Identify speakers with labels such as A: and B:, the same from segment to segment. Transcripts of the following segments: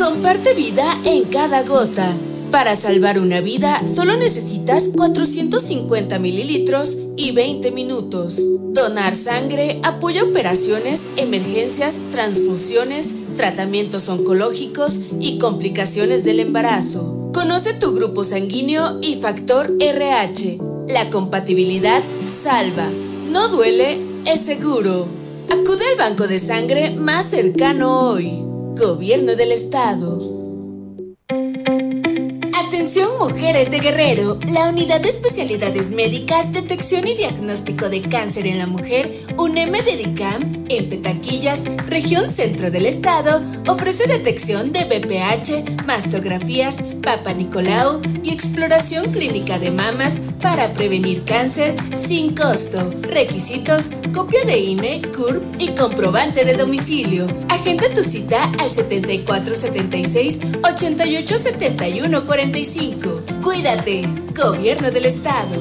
A: Comparte vida en cada gota. Para salvar una vida, solo necesitas 450 mililitros y 20 minutos. Donar sangre apoya operaciones, emergencias, transfusiones, tratamientos oncológicos y complicaciones del embarazo. Conoce tu grupo sanguíneo y factor RH. La compatibilidad salva. No duele, es seguro. Acude al banco de sangre más cercano hoy. Gobierno del Estado. Atención mujeres de Guerrero, la Unidad de Especialidades Médicas, Detección y Diagnóstico de Cáncer en la Mujer, UNEM Dedicam, en Petaquillas, región centro del estado, ofrece detección de BPH, mastografías, Papa Nicolau y exploración clínica de mamas para prevenir cáncer sin costo. Requisitos: copia de INE, CURP y comprobante de domicilio. Agenda tu cita al 7476 88 71 45. Cuídate, Gobierno del Estado.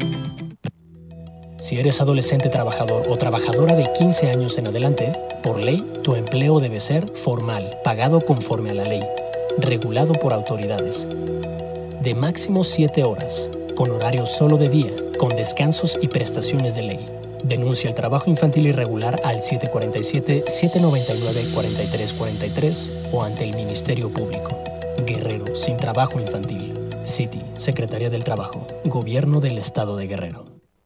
B: Si eres adolescente trabajador o trabajadora de 15 años en adelante, por ley, tu empleo debe ser formal, pagado conforme a la ley, regulado por autoridades, de máximo 7 horas, con horario solo de día, con descansos y prestaciones de ley. Denuncia el trabajo infantil irregular al 747-799-4343 o ante el Ministerio Público. Guerrero sin trabajo infantil. City, Secretaría del Trabajo, Gobierno del Estado de Guerrero.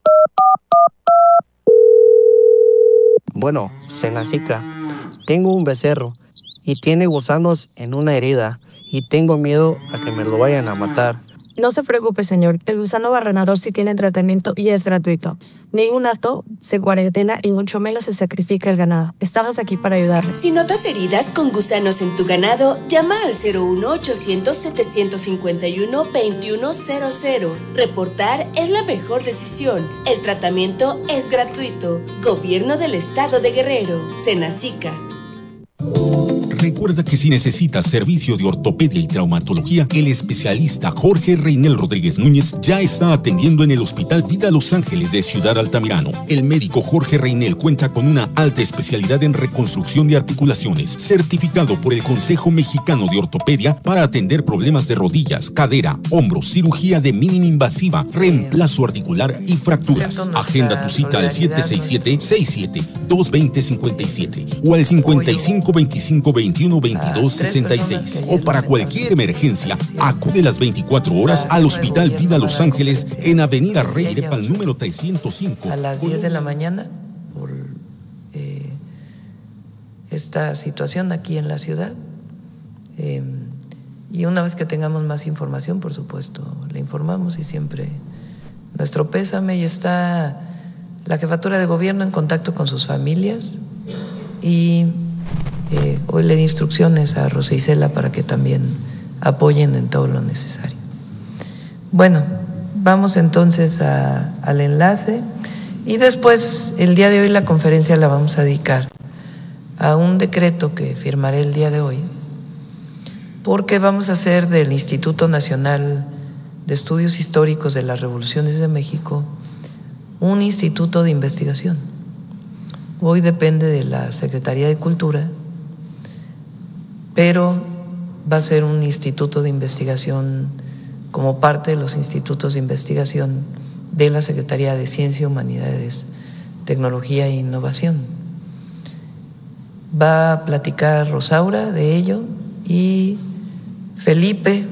C: Bueno, Senacica, tengo un becerro y tiene gusanos en una herida y tengo miedo a que me lo vayan a matar.
D: No se preocupe, señor. El gusano barrenador sí tiene tratamiento y es gratuito. Ningún acto se cuarentena y mucho menos se sacrifica el ganado. Estamos aquí para ayudarle.
A: Si notas heridas con gusanos en tu ganado, llama al 01800-751-2100. Reportar es la mejor decisión. El tratamiento es gratuito. Gobierno del Estado de Guerrero. Senacica.
E: Recuerda que si necesitas servicio de ortopedia y traumatología, el especialista Jorge Reinel Rodríguez Núñez ya está atendiendo en el Hospital Vida Los Ángeles de Ciudad Altamirano. El médico Jorge Reinel cuenta con una alta especialidad en reconstrucción de articulaciones, certificado por el Consejo Mexicano de Ortopedia para atender problemas de rodillas, cadera, hombros, cirugía de mínima invasiva, reemplazo articular y fracturas. Agenda tu cita al 767-67-220-57 o al 5525-2122-66 o para cualquier emergencia, acude las 24 horas al Hospital Vida Los Ángeles en Avenida Rey de Pal número 305.
F: A las 10 de la mañana por esta situación aquí en la ciudad. Y una vez que tengamos más información, por supuesto, le informamos y siempre nuestro pésame, y está la Jefatura de Gobierno en contacto con sus familias y hoy le di instrucciones a Rosa Isela para que también apoyen en todo lo necesario. Bueno, vamos entonces al enlace y después el día de hoy la conferencia la vamos a dedicar a un decreto que firmaré el día de hoy, porque vamos a hacer del Instituto Nacional de Estudios Históricos de las Revoluciones de México un instituto de investigación. Hoy depende de la Secretaría de Cultura, pero va a ser un instituto de investigación como parte de los institutos de investigación de la Secretaría de Ciencia, Humanidades, Tecnología e Innovación. Va a platicar Rosaura de ello y Felipe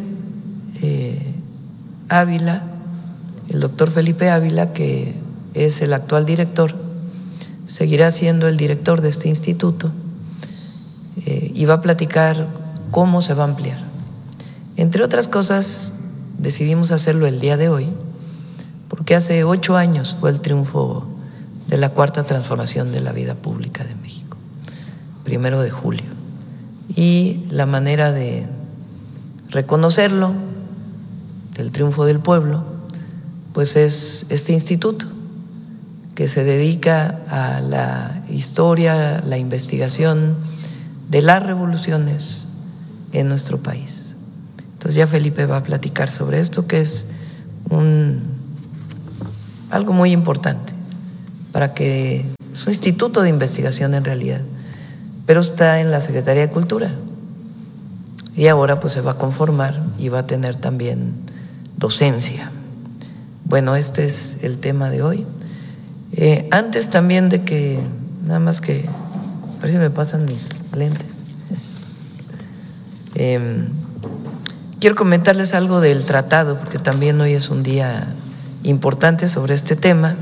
F: Ávila, el doctor Felipe Ávila, que es el actual director, seguirá siendo el director de este instituto y va a platicar cómo se va a ampliar. Entre otras cosas, decidimos hacerlo el día de hoy porque hace 8 años fue el triunfo de la Cuarta Transformación de la Vida Pública de México, 1 de julio. Y la manera de reconocerlo, del triunfo del pueblo, pues es este instituto que se dedica a la historia, la investigación de las revoluciones en nuestro país. Entonces ya Felipe va a platicar sobre esto, que es algo muy importante para que es un instituto de investigación en realidad, pero está en la Secretaría de Cultura. y ahora pues se va a conformar y va a tener también docencia. Bueno, este es el tema de hoy. Antes también de que, nada más que, a ver si me pasan mis lentes. Quiero comentarles algo del tratado, porque también hoy es un día importante sobre este tema.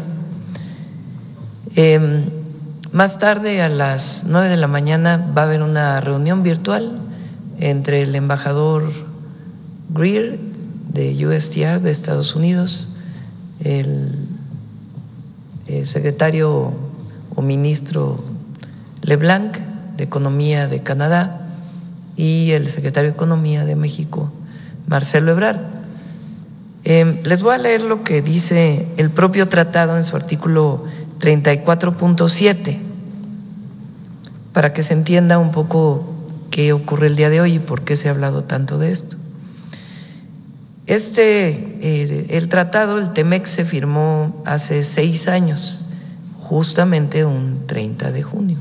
F: Más tarde, a las 9 de la mañana, va a haber una reunión virtual entre el embajador Greer de USTR de Estados Unidos, el secretario o ministro LeBlanc de Economía de Canadá y el secretario de Economía de México, Marcelo Ebrard. Les voy a leer lo que dice el propio tratado en su artículo 34.7 para que se entienda un poco qué ocurre el día de hoy y por qué se ha hablado tanto de esto. El tratado, el TEMEC, se firmó hace 6 años, justamente un 30 de junio.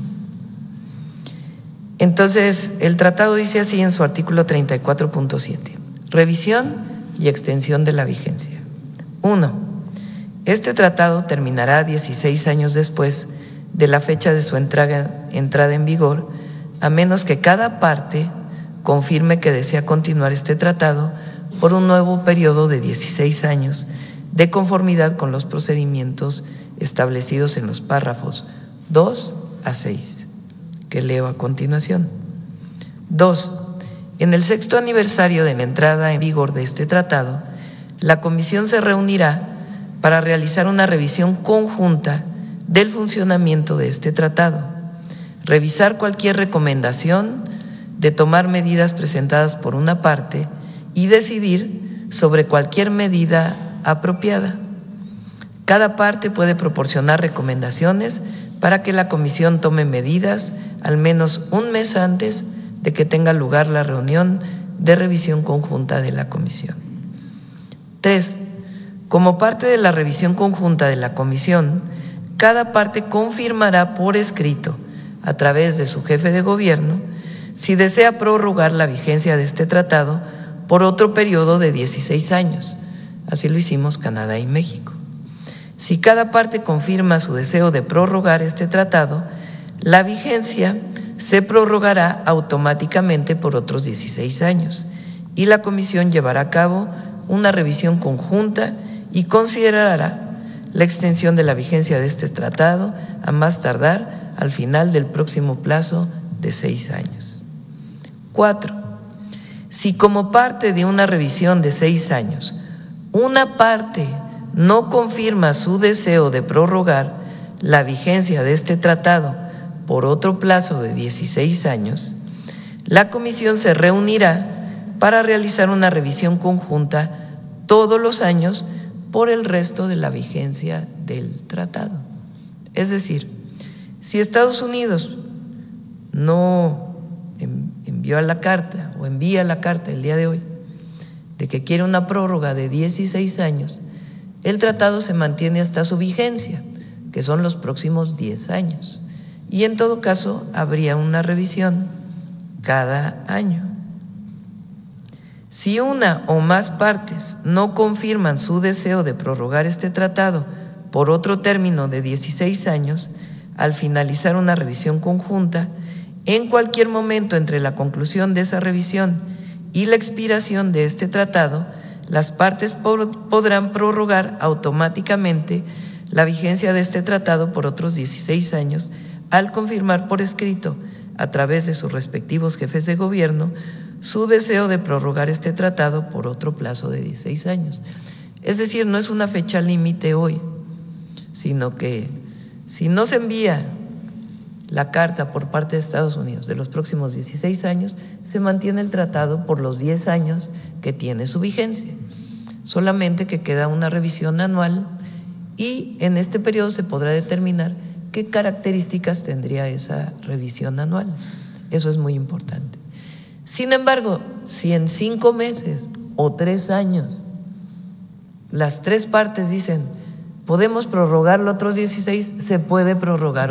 F: Entonces, el tratado dice así en su artículo 34.7: revisión y extensión de la vigencia. 1. Este tratado terminará 16 años después de la fecha de su entrada en vigor, a menos que cada parte confirme que desea continuar este tratado por un nuevo periodo de 16 años, de conformidad con los procedimientos establecidos en los párrafos 2 a 6, que leo a continuación. 2. En el 6º aniversario de la entrada en vigor de este tratado, la Comisión se reunirá para realizar una revisión conjunta del funcionamiento de este tratado, revisar cualquier recomendación, de tomar medidas presentadas por una parte y decidir sobre cualquier medida apropiada. Cada parte puede proporcionar recomendaciones para que la Comisión tome medidas al menos un mes antes de que tenga lugar la reunión de revisión conjunta de la Comisión. 3. Como parte de la revisión conjunta de la Comisión, cada parte confirmará por escrito, a través de su jefe de gobierno, si desea prorrogar la vigencia de este tratado por otro periodo de 16 años. Así lo hicimos Canadá y México. Si cada parte confirma su deseo de prorrogar este tratado, la vigencia se prorrogará automáticamente por otros 16 años y la Comisión llevará a cabo una revisión conjunta y considerará la extensión de la vigencia de este tratado a más tardar al final del próximo plazo de 6 años. 4. Si como parte de una revisión de 6 años, una parte no confirma su deseo de prorrogar la vigencia de este tratado por otro plazo de 16 años, la Comisión se reunirá para realizar una revisión conjunta todos los años por el resto de la vigencia del tratado. Es decir, si Estados Unidos no envía la carta el día de hoy de que quiere una prórroga de 16 años, el tratado se mantiene hasta su vigencia, que son los próximos 10 años. Y en todo caso, habría una revisión cada año. Si una o más partes no confirman su deseo de prorrogar este tratado por otro término de 16 años, al finalizar una revisión conjunta, en cualquier momento entre la conclusión de esa revisión y la expiración de este tratado, las partes podrán prorrogar automáticamente la vigencia de este tratado por otros 16 años al confirmar por escrito, a través de sus respectivos jefes de gobierno, su deseo de prorrogar este tratado por otro plazo de 16 años. Es decir, no es una fecha límite hoy, sino que si no se envía la carta por parte de Estados Unidos de los próximos 16 años, se mantiene el tratado por los 10 años que tiene su vigencia. Solamente que queda una revisión anual y en este periodo se podrá determinar qué características tendría esa revisión anual. Eso es muy importante. Sin embargo, si en 5 meses o 3 años las 3 partes dicen podemos prorrogarlo otros 16, se puede prorrogar